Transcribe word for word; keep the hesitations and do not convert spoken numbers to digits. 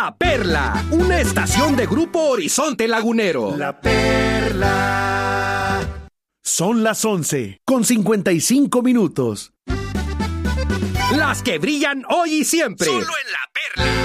La Perla, una estación de Grupo Horizonte Lagunero. La Perla. Son las once, con cincuenta y cinco minutos. Las que brillan hoy y siempre. Solo en La Perla.